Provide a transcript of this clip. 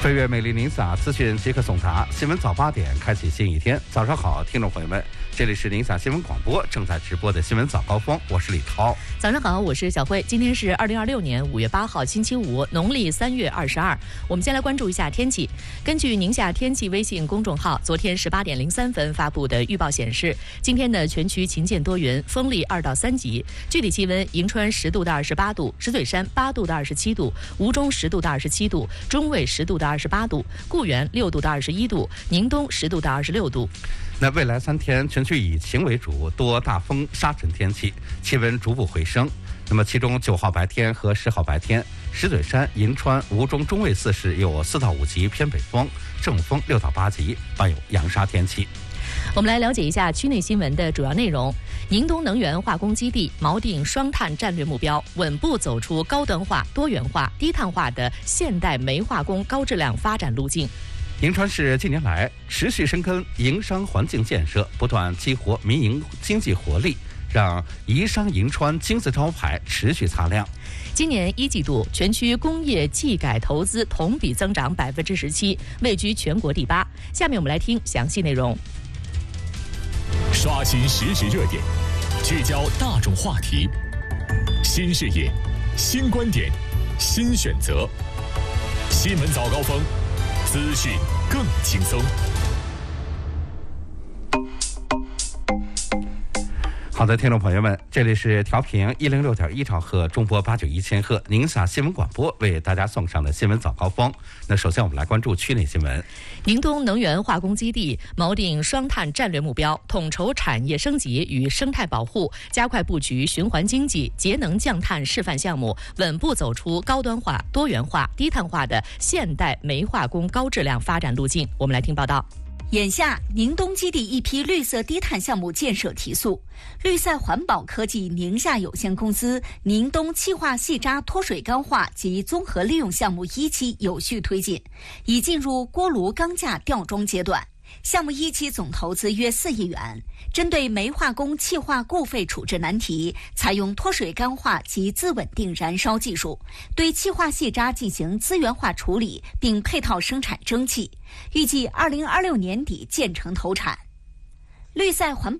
飞跃美丽宁夏，资讯即刻送达。新闻早8点，开启新一天。早上好，听众朋友们，这里是宁夏新闻广播正在直播的新闻早高峰，我是李涛。 早上好，我是小慧。今天是2026年5月8号，星期五，农历3月22。我们先来关注一下天气。根据宁夏天气微信公众号昨天18点03分发布的预报显示，今天的全区晴间多云，风力2到3级，具体气温：银川10度到28度，石嘴山8度到27度，吴中10度到27度，中卫10度到28度，固原6度到21度，宁东10度到26度。 那未来3天，全区以晴为主，多大风沙尘天气，气温逐步回升。那么其中9号白天和10号白天，石嘴山、银川、吴中、中卫4市有4到5级偏北风，正风6到8级，伴有扬沙天气。 我们来了解一下区内新闻的主要内容。宁东能源化工基地锚定双碳战略目标，稳步走出高端化、多元化、低碳化的现代煤化工高质量发展路径。 银川市近年来持续深耕营商环境建设，不断激活民营经济活力，让宜商银川金字招牌持续擦亮。 今年1季度，全区工业技改投资同比增长17%，位居全国第8。下面我们来听详细内容。 刷新实时热点，聚焦大众话题，新视野、新观点、新选择。新闻早高峰，资讯更轻松。 好的，听众朋友们，这里是调频106.1兆赫，中波891千赫，宁夏新闻广播为大家送上的新闻早高峰。那首先我们来关注区内新闻。 宁东能源化工基地锚定双碳战略目标，统筹产业升级与生态保护，加快布局循环经济、节能降碳示范项目，稳步走出高端化、多元化、低碳化的现代煤化工高质量发展路径。我们来听报道。 眼下，宁东基地一批绿色低碳项目建设提速。绿赛环保科技宁夏有限公司宁东气化细渣脱水钢化及综合利用项目1期有序推进，已进入锅炉钢架吊装阶段。项目1期总投资约4亿元，针对煤化工气化固废处置难题，采用脱水钢化及自稳定燃烧技术，对气化细渣进行资源化处理，并配套生产蒸汽，预计2026年底建成投产。绿赛环